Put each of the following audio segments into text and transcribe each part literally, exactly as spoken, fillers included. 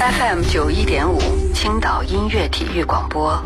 F M 九一点五，青岛音乐体育广播。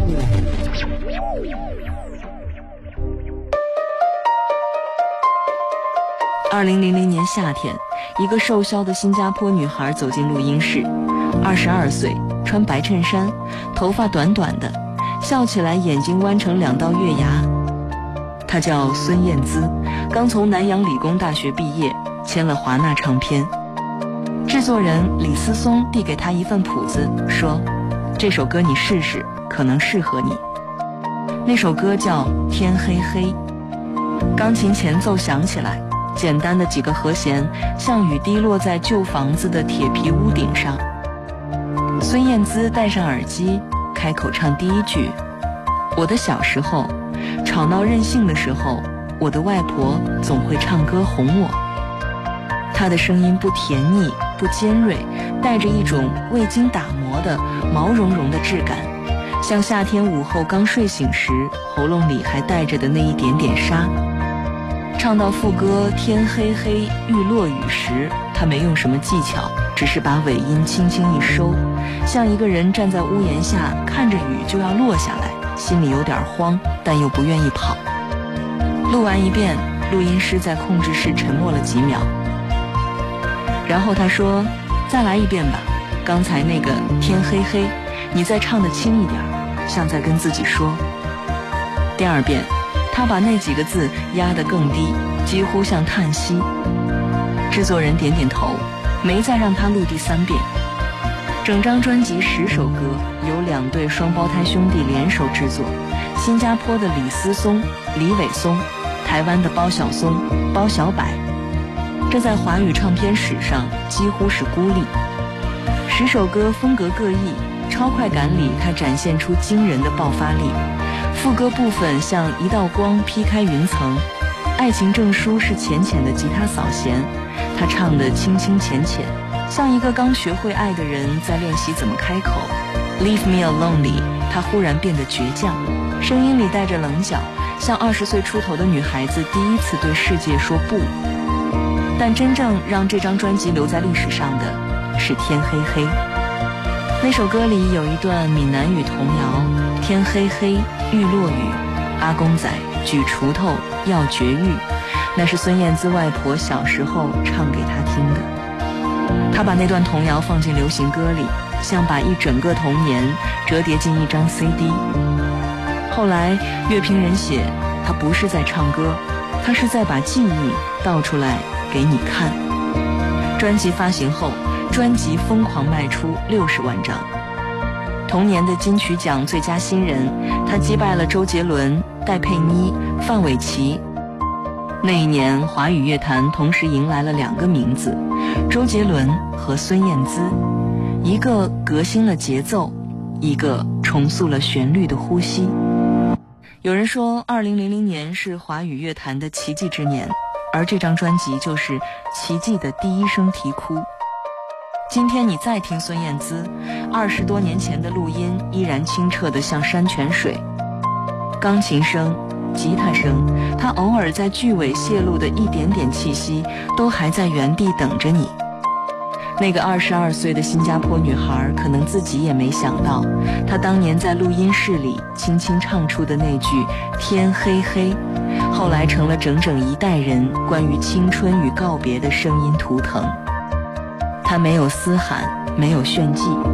二零零零年夏天，一个瘦削的新加坡女孩走进录音室，二十二岁，穿白衬衫，头发短短的，笑起来眼睛弯成两道月牙。她叫孙燕姿，刚从南洋理工大学毕业，签了华纳唱片。制作人李思松递给她一份谱子，说：“这首歌你试试，可能适合你。”那首歌叫《天黑黑》，钢琴前奏响起来，简单的几个和弦像雨滴落在旧房子的铁皮屋顶上。孙燕姿戴上耳机，开口唱第一句：“我的小时候，吵闹任性的时候，我的外婆总会唱歌哄我。”她的声音不甜腻，不尖锐，带着一种未经打磨的毛茸茸的质感，像夏天午后刚睡醒时喉咙里还带着的那一点点沙。唱到副歌天黑黑欲落雨时，他没用什么技巧，只是把尾音轻轻一收，像一个人站在屋檐下看着雨就要落下来，心里有点慌，但又不愿意跑。录完一遍，录音师在控制室沉默了几秒，然后他说：“再来一遍吧，刚才那个天黑黑，你再唱得轻一点，像在跟自己说。”第二遍，他把那几个字压得更低，几乎像叹息。制作人点点头，没再让他录第三遍。整张专辑十首歌由两对双胞胎兄弟联手制作，新加坡的李思松、李伟松，台湾的包小松、包小柏。这在华语唱片史上几乎是孤立。十首歌风格各异，超快感里它展现出惊人的爆发力。副歌部分像一道光劈开云层，爱情证书是浅浅的吉他扫弦，他唱得清清浅浅，像一个刚学会爱的人在练习怎么开口。 Leave me alone 里他忽然变得倔强，声音里带着棱角，像二十岁出头的女孩子第一次对世界说不。但真正让这张专辑留在历史上的是天黑黑。那首歌里有一段闽南语童谣：天黑黑欲落雨，阿公仔举锄头要绝育。那是孙燕姿外婆小时候唱给她听的。她把那段童谣放进流行歌里，像把一整个童年折叠进一张 C D。 后来乐评人写，她不是在唱歌，她是在把记忆倒出来给你看。专辑发行后，专辑疯狂卖出六十万张。同年的金曲奖最佳新人，他击败了周杰伦、戴佩妮、范玮琪。那一年华语乐坛同时迎来了两个名字，周杰伦和孙燕姿，一个革新了节奏，一个重塑了旋律的呼吸。有人说二零零零年是华语乐坛的奇迹之年，而这张专辑就是奇迹的第一声啼哭。今天你再听孙燕姿，二十多年前的录音依然清澈得像山泉水，钢琴声、吉他声，它偶尔在句尾泄露的一点点气息，都还在原地等着你。那个二十二岁的新加坡女孩，可能自己也没想到，她当年在录音室里轻轻唱出的那句天黑黑，后来成了整整一代人关于青春与告别的声音图腾。她没有嘶喊，没有炫技，